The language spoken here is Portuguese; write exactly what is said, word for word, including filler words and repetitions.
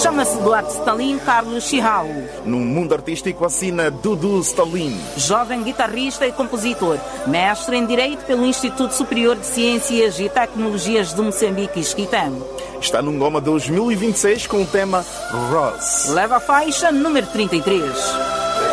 Chama-se Duarte Stalin Carlos Chihau. No mundo artístico assina Dudu Stalin. Jovem guitarrista e compositor, mestre em Direito pelo Instituto Superior de Ciências e Tecnologias de Moçambique, Esquitano. Está no Ngoma dois mil e vinte e seis com o tema Ross. Leva a faixa número trinta e três.